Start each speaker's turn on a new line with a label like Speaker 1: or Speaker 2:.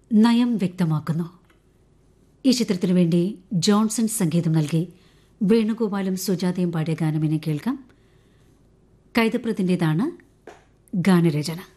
Speaker 1: നയം വ്യക്തമാക്കുന്നു. ഈ ചിത്രത്തിനു വേണ്ടി ജോൺസൺ സംഗീതം നൽകി വേണുഗോപാലും സുജാതയും പാടിയ ഗാനം ഇനി കേൾക്കാം. കൈതപ്രത്തിൻ്റെതാണ് ഗാനരചന.